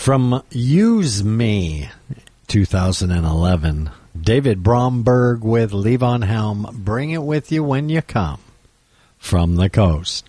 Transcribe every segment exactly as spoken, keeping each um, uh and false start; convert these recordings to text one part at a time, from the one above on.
From Use Me, two thousand eleven, David Bromberg with Levon Helm, Bring It With You When You Come, from the coast.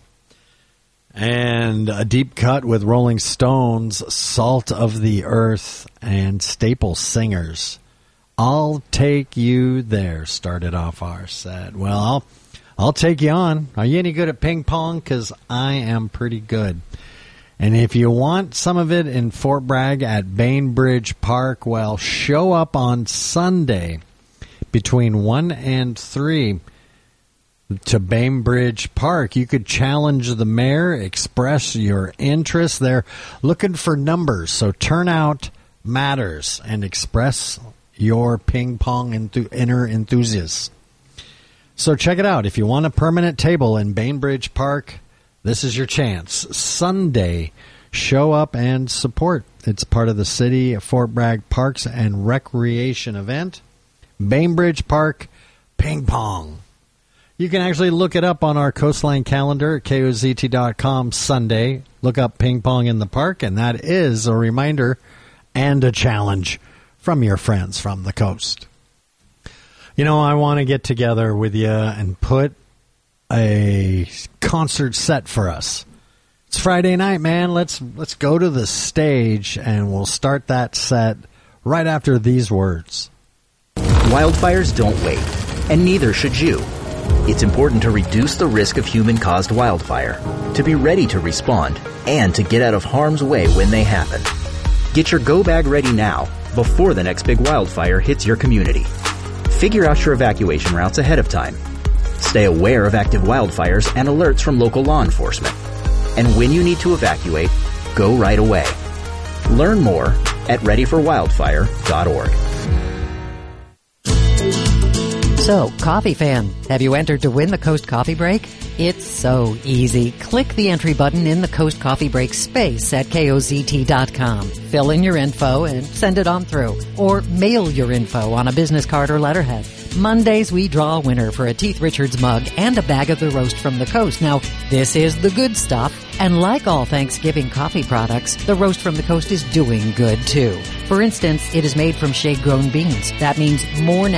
And a deep cut with Rolling Stones, Salt of the Earth, and Staple Singers, I'll Take You There, started off our set. Well, I'll, I'll take you on. Are you any good at ping pong? Because I am pretty good. And if you want some of it in Fort Bragg at Bainbridge Park, well, show up on Sunday between one and three to Bainbridge Park. You could challenge the mayor, express your interest. They're looking for numbers, so turnout matters, and express your ping pong enth- inner enthusiasts. So check it out. If you want a permanent table in Bainbridge Park, this is your chance. Sunday, show up and support. It's part of the City of Fort Bragg Parks and Recreation event. Bainbridge Park Ping Pong. You can actually look it up on our Coastline calendar at K O Z T dot com Sunday. Look up Ping Pong in the Park, and that is a reminder and a challenge from your friends from the coast. You know, I want to get together with you and put a concert set for us. It's Friday night, man. Let's let's go to the stage, and we'll start that set right after these words. Wildfires don't wait, and neither should you. It's important to reduce the risk of human-caused wildfire, to be ready to respond, and to get out of harm's way when they happen. Get your go bag ready now, before the next big wildfire hits your community. Figure out your evacuation routes ahead of time. Stay aware of active wildfires and alerts from local law enforcement. And when you need to evacuate, go right away. Learn more at ready for wildfire dot org. So, coffee fan, have you entered to win the Coast Coffee Break? It's so easy. Click the entry button in the Coast Coffee Break space at K O Z T dot com. Fill in your info and send it on through. Or mail your info on a business card or letterhead. Mondays, we draw a winner for a Teeth Richards mug and a bag of the roast from the coast. Now, this is the good stuff. And like all Thanksgiving coffee products, the roast from the coast is doing good, too. For instance, it is made from shade-grown beans. That means more